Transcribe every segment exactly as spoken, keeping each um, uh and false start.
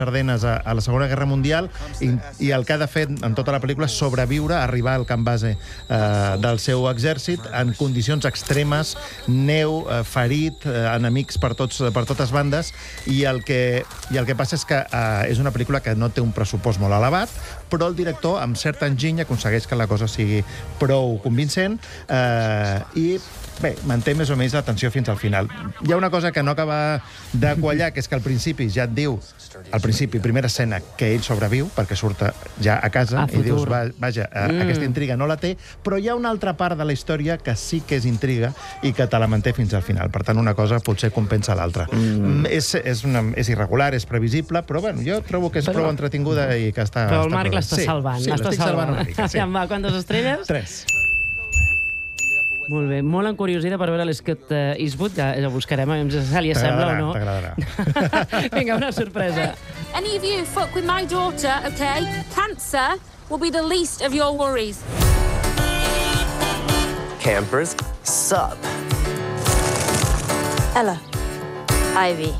Ardenes a, a la Segona Guerra Mundial i, i el que ha de fer en tota la pel·lícula és sobreviure, arribar al camp base eh, del seu exèrcit en condicions extremes, neu, eh, ferit, eh, enemics per, tots, per totes bandes, i el que, i el que passa és que eh, és una pel·lícula que no té un pressupost molt elevat, però el director, amb cert enginy, aconsegueix que la cosa sigui prou convincent eh, i bé, manté més o menys l'atenció fins al final. Hi ha una cosa que no acaba de quallar, que és que al principi ja et diu, al principi, primera escena, que ell sobreviu, perquè surt ja a casa, a i dius, futur. va, vaja, mm. aquesta intriga no la té, però hi ha una altra part de la història que sí que és intriga i que te la manté fins al final. Per tant, una cosa potser compensa l'altra. Mm. És, és, una, és irregular, és previsible, però bueno, jo trobo que és però, prou entretinguda i que està... Però el està Marc prou... l'està sí, salvant. Sí, l'estic salvant una mica, sí. Ja va, quantes estrelles? Tres. Molt bé, molt encuriosida per veure l'Scott Eastwood, que ja buscarem, a veure si li sembla o no. T'agradarà. Vinga, una sorpresa. Any of you fuck with my daughter, okay? Cancer will be the least of your worries. Campers, sup? Ella. Ivy.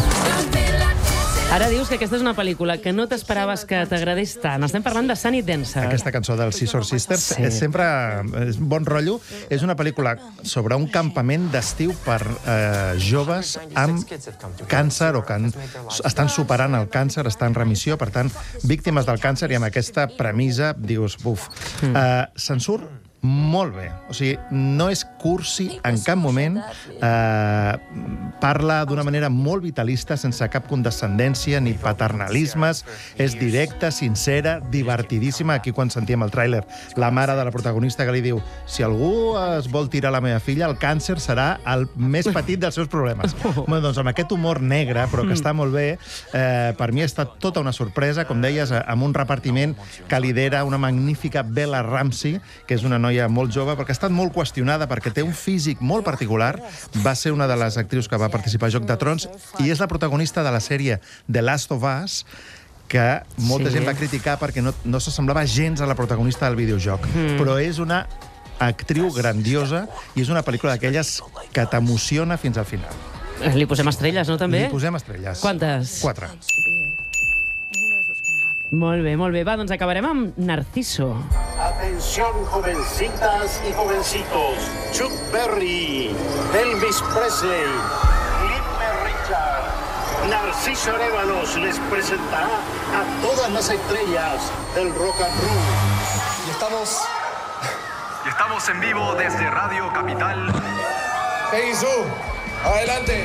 Ara dius que aquesta és una pel·lícula que no t'esperaves que t'agradés tant. Estem parlant de Sunny Dancer. Aquesta cançó dels Scissor Sisters Sí. és sempre és bon rotllo. És una pel·lícula sobre un campament d'estiu per eh, joves amb càncer o que han, estan superant el càncer, estan en remissió, per tant, víctimes del càncer, i amb aquesta premissa dius, buf, mm. eh, se'n surt molt bé. O sigui, no és cursi en cap moment. Eh, parla d'una manera molt vitalista, sense cap condescendència ni paternalismes. És directa, sincera, divertidíssima. Aquí, quan sentíem el tràiler, la mare de la protagonista que li diu: si algú es vol tirar la meva filla, el càncer serà el més petit dels seus problemes. Bueno, doncs amb aquest humor negre, però que està molt bé, eh, per mi ha estat tota una sorpresa, com deies, amb un repartiment que lidera una magnífica Bella Ramsey, que és una noia molt jove, perquè ha estat molt qüestionada, perquè té un físic molt particular. Va ser una de les actrius que va participar a Joc de Trons i és la protagonista de la sèrie The Last of Us, que molta Sí. gent va criticar perquè no, no s'assemblava gens a la protagonista del videojoc. Mm. Però és una actriu grandiosa i és una pel·lícula d'aquelles que t'emociona fins al final. Li posem estrelles, no, també? Li posem estrelles. Quantes? Quatre. Molt bé, molt bé. Va, doncs acabarem amb Narciso. Atención, jovencitas y jovencitos. Chuck Berry, Elvis Presley, Little Richard, Narciso Arévalos les presentará a todas las estrellas del rock and roll. Y estamos... Y estamos en vivo desde Radio Capital. Hey, Zoom, adelante.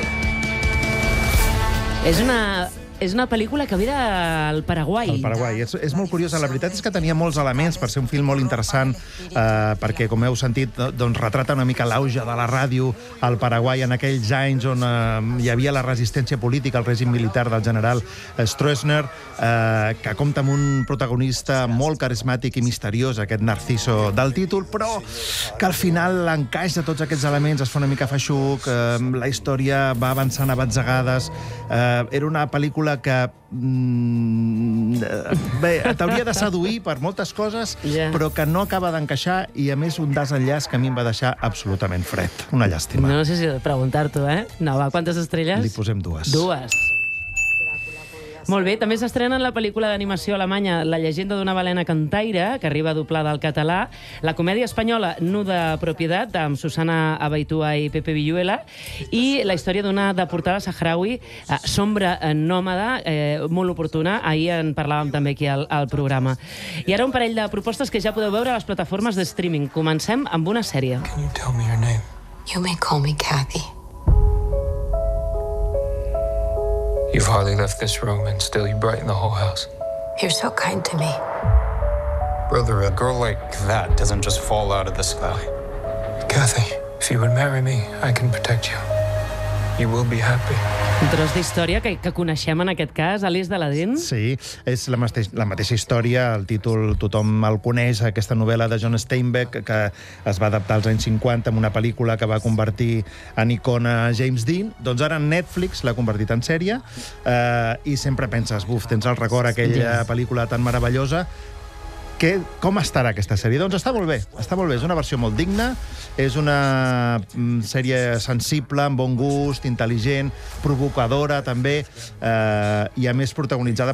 És una... És una pel·lícula que ve del Paraguai. El Paraguai. És, és molt curiosa. La veritat és que tenia molts elements per ser un film molt interessant, eh, perquè, com heu sentit, doncs, retrata una mica l'auge de la ràdio al Paraguai en aquells anys on eh, hi havia la resistència política al règim militar del general Stroessner, eh, que compta amb un protagonista molt carismàtic i misteriós, aquest Narciso del títol, però que al final l'encaix de tots aquests elements es fa una mica feixuc, eh, la història va avançant a batzegades, eh, era una pel·lícula que mm, bé, t'hauria de seduir per moltes coses, Yeah. però que no acaba d'encaixar, i a més un desenllaç que a mi em va deixar absolutament fred. Una llàstima. No sé si he de preguntar-t'ho, eh? No, va, quantes estrelles? Li posem dues. Dues. Molt bé, també s'estrena en la pel·lícula d'animació alemanya La llegenda d'una balena cantaire, que arriba doblada al català, la comèdia espanyola Nuda Propietat, amb Susana Abaitua i Pepe Villuela, i la història d'una deportada saharaui, eh, sombra nòmada, eh, molt oportuna. Ahir en parlàvem també aquí al, al programa. I ara un parell de propostes que ja podeu veure a les plataformes de streaming. Comencem amb una sèrie. Can you tell me your name? You may call me Kathy. You've hardly left this room and still you brighten the whole house. You're so kind to me. Brother, a girl like that doesn't just fall out of the sky. Kathy, if you would marry me, I can protect you. You will be happy. Un tros d'història que, que coneixem en aquest cas, Alice de l'Adén. Sí, és la, mateix, la mateixa història, el títol tothom el coneix, aquesta novel·la de John Steinbeck, que es va adaptar als anys cinquanta amb una pel·lícula que va convertir en icona James Dean. Doncs ara Netflix l'ha convertit en sèrie, eh, i sempre penses, buf, tens el record aquella pel·lícula tan meravellosa. Que, com estarà aquesta sèrie? Doncs està molt bé, està molt bé. És una versió molt digna, és una mm, sèrie sensible, amb bon gust, intel·ligent, provocadora, també, eh, i a més protagonitzada